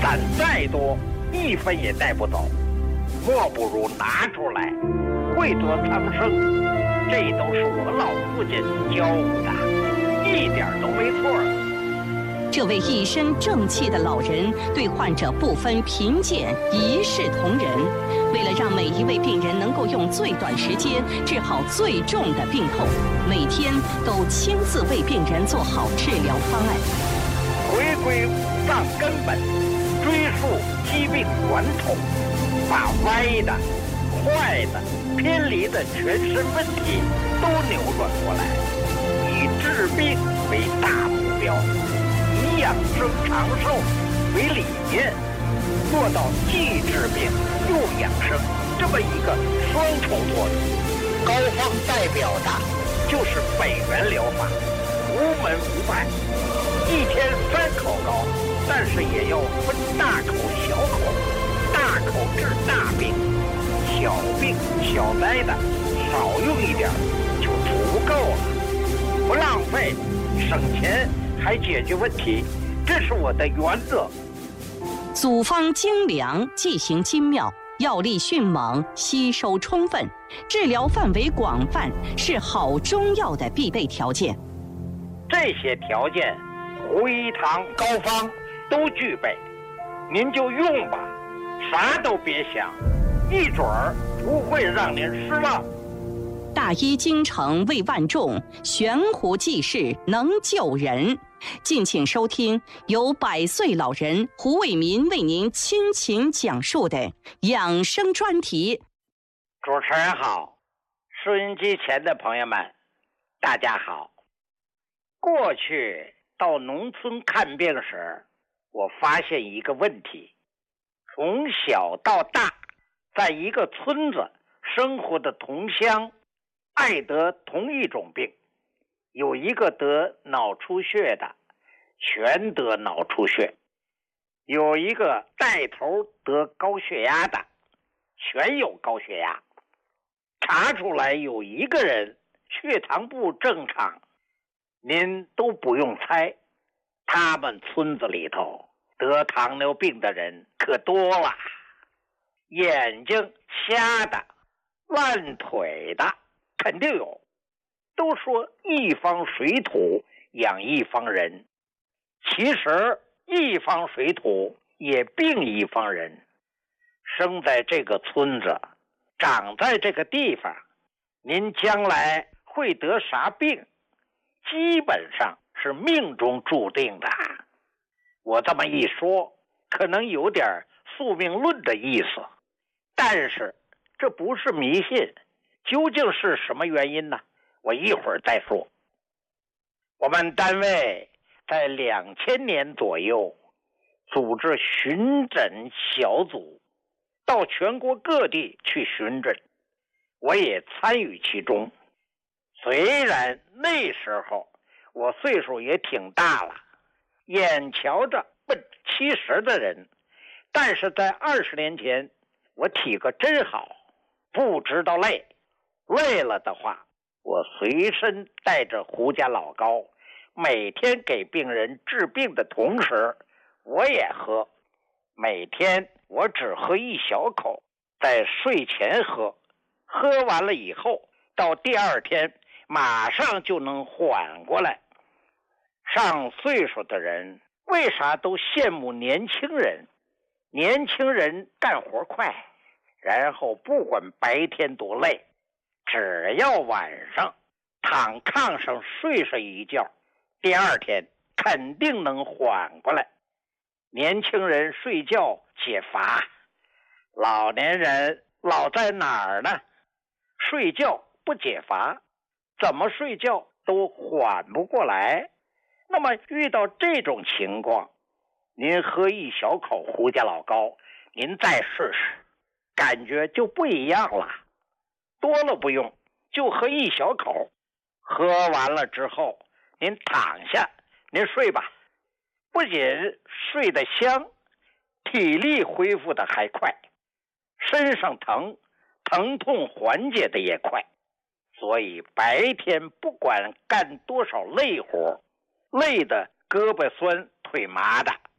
攒再多1分也带不走，莫不如拿出来惠泽苍生。这都是我老父亲教我的，一点都没错。 这位一身正气的老人对患者不分贫贱，一视同仁。为了让每一位病人能够用最短时间治好最重的病痛，每天都亲自为病人做好治疗方案。 回归五脏根本，追溯疾病源头，把歪的、坏的、偏离的全身问题都扭转过来，以治病为大目标，以养生长寿为理念，做到既治病又养生这么一个双重作用。膏方代表的就是北元疗法，无门无派，一天3口膏，但是也要分大口小口，大口治大病，小病小灾的少用一点就足够了，不浪费，省钱还解决问题，这是我的原则。 组方精良，剂型精妙，药力迅猛，吸收充分，治疗范围广泛，是好中药的必备条件。 这些条件胡一堂膏方都具备，您就用吧，啥都别想，一准儿不会让您失望。 大医精诚为万众，悬壶济世能救人。敬请收听由100岁老人胡卫民为您倾情讲述的养生专题。 主持人好，收音机前的朋友们，大家好。过去到农村看病时，我发现一个问题，从小到大，在一个村子生活的同乡爱得同一种病，有一个得脑出血的，全得脑出血；有一个带头得高血压的，全有高血压。查出来有一个人血糖不正常，您都不用猜，他们村子里头得糖尿病的人可多了，眼睛瞎的、烂腿的肯定有。都说一方水土养一方人，其实一方水土也病一方人。生在这个村子，长在这个地方，您将来会得啥病，基本上是命中注定的。我这么一说，可能有点宿命论的意思，但是这不是迷信，究竟是什么原因呢？我一会儿再说。我们单位在2000年左右组织巡诊小组，到全国各地去巡诊，我也参与其中。虽然那时候我岁数也挺大了，眼瞧着奔70的人，但是在20年前我体格真好，不知道累，累了的话我随身带着胡家老膏，每天给病人治病的同时我也喝，每天我只喝1小口，在睡前喝，喝完了以后到第2天马上就能缓过来。上岁数的人为啥都羡慕年轻人？年轻人干活快，然后不管白天多累，只要晚上躺炕上睡上一觉，第2天肯定能缓过来。年轻人睡觉解乏，老年人老在哪儿呢？睡觉不解乏，怎么睡觉都缓不过来。那么遇到这种情况，您喝1小口胡家老膏，您再试试，感觉就不一样了。多了不用，就喝1小口，喝完了之后您躺下，您睡吧，不仅睡得香，体力恢复的还快，身上疼痛缓解的也快。所以白天不管干多少累活，累得胳膊酸腿麻的，